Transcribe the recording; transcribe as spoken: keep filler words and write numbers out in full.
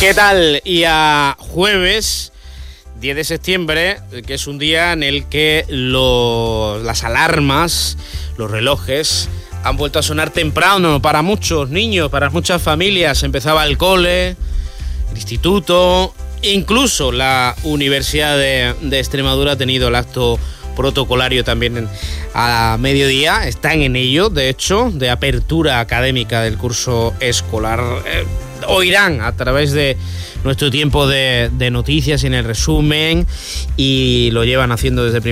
¿Qué tal? Y a jueves diez de septiembre, que es un día en el que los, las alarmas, los relojes han vuelto a sonar temprano para muchos niños, para muchas familias. Empezaba el cole, el instituto, incluso la Universidad de, de Extremadura ha tenido el acto protocolario también a mediodía. Están en ello, de hecho, de apertura académica del curso escolar. Eh, oirán a través de nuestro tiempo de, de noticias y en el resumen, y lo llevan haciendo desde